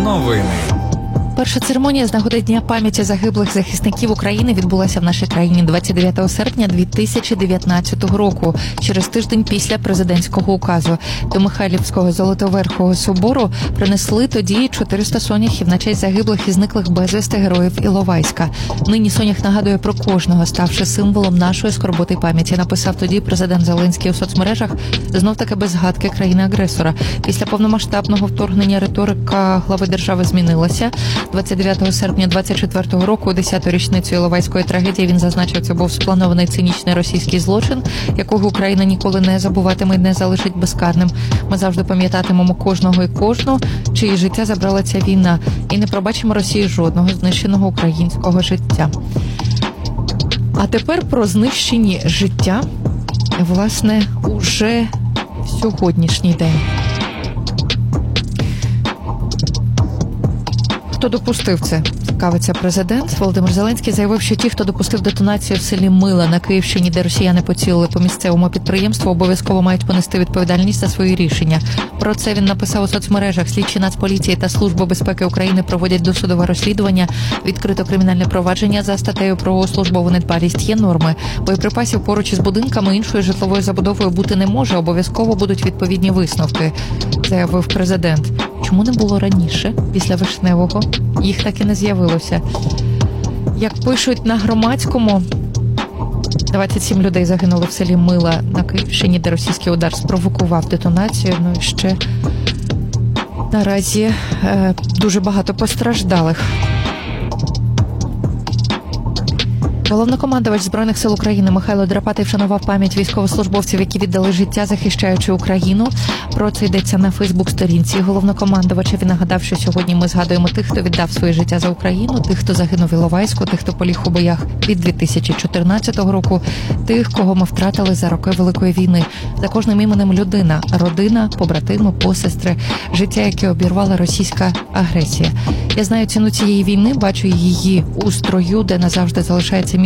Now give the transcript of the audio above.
Новини. Перша церемонія з нагоди Дня пам'яті загиблих захисників України відбулася в нашій країні 29 серпня 2019 року, через тиждень після президентського указу. До Михайлівського Золотоверхого собору принесли тоді 400 соняхів на честь загиблих і зниклих безвісти героїв Іловайська. Нині сонях нагадує про кожного, ставши символом нашої скорботи й пам'яті, написав тоді президент Зеленський у соцмережах, знов-таки без згадки країни-агресора. Після повномасштабного вторгнення риторика глави держави змінилася. 29 серпня 24 року, 10-ту річницю Іловайської трагедії, він зазначив, це був спланований цинічний російський злочин, якого Україна ніколи не забуватиме і не залишить безкарним. Ми завжди пам'ятатимемо кожного і кожну, чиї життя забрала ця війна, і не пробачимо Росії жодного знищеного українського життя. А тепер про знищені життя, власне, уже в сьогоднішній день. Хто допустив це? Цікавиться президент. Володимир Зеленський заявив, що ті, хто допустив детонацію в селі Мила на Київщині, де росіяни поцілили по місцевому підприємству, обов'язково мають понести відповідальність за свої рішення. Про це він написав у соцмережах. Слідчі Нацполіції та Служба безпеки України проводять досудове розслідування. Відкрито кримінальне провадження за статтею про службову недбалість. Є норми. Боєприпасів поруч із будинками іншою житловою забудовою бути не може. Обов'язково будуть відповідні висновки, заявив президент. Чому не було раніше, після Вишневого? Їх так і не з'явилося. Як пишуть на Громадському, 27 людей загинули в селі Мила на Київщині, де російський удар спровокував детонацію. Ну і ще наразі дуже багато постраждалих. Головнокомандувач Збройних сил України Михайло Драпатий вшанував пам'ять військовослужбовців, які віддали життя, захищаючи Україну. Про це йдеться на Фейсбук-сторінці головнокомандувача. Він нагадав, що сьогодні ми згадуємо тих, хто віддав своє життя за Україну, тих, хто загинув в Іловайську, тих, хто поліг у боях від 2014 року, тих, кого ми втратили за роки Великої війни. За кожним іменем людина, родина, побратими, посестри, життя, яке обірвала російська агресія. Я знаю ціну цієї війни, бачу її у строю, де назавжди залишається